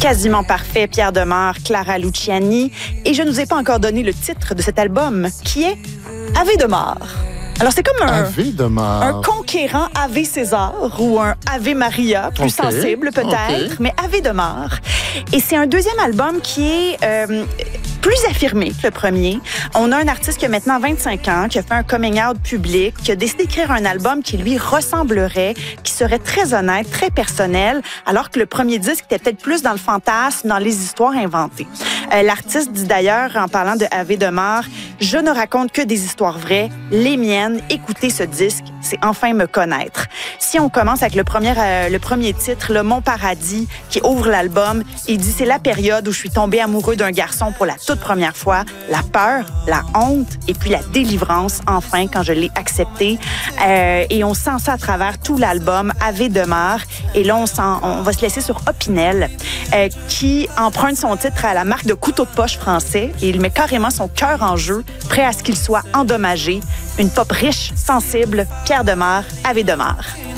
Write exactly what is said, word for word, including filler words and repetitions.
Quasiment parfait, Pierre Demar, Clara Luciani. Et je ne vous ai pas encore donné le titre de cet album, qui est Ave de Mar. Alors, c'est comme un, Ave de Mar. un conquérant Ave César ou un Ave Maria, plus okay. sensible peut-être, okay. mais Ave de Mar. Et c'est un deuxième album qui est euh, plus affirmé que le premier. On a un artiste qui a maintenant vingt-cinq ans, qui a fait un coming out public, qui a décidé d'écrire un album qui lui ressemblerait, qui serait très honnête, très personnel, alors que le premier disque était peut-être plus dans le fantasme, dans les histoires inventées. Euh, l'artiste dit d'ailleurs, en parlant de Ave de Mar, « Je ne raconte que des histoires vraies, les miennes. Écoutez ce disque, c'est enfin me connaître. » Si on commence avec le premier, euh, le premier titre, Le Mon Paradis, qui ouvre l'album, il dit « C'est la période où je suis tombée amoureux d'un garçon pour la toute première fois. La peur, la honte et puis la délivrance, enfin, quand je l'ai accepté. Euh, et on sent ça à travers tout l'album, Ave de Mar. Et là, on, sent, on va se laisser sur Opinel, euh, qui emprunte son titre à la marque de couteau de poche français. Et il met carrément son cœur en jeu, prêt à ce qu'il soit endommagé. Une pop riche, sensible, Pierre Demar, Ave de Mar.